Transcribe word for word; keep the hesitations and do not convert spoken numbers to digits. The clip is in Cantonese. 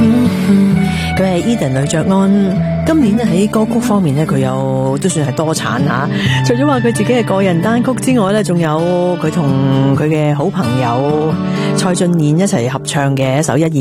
佢係 Eden 呂爵安，今年咧喺歌曲方面咧，佢有都算係多產吓。除咗話佢自己嘅個人單曲之外咧，仲有佢同佢嘅好朋友蔡俊彥一齊合唱嘅一首《一二》。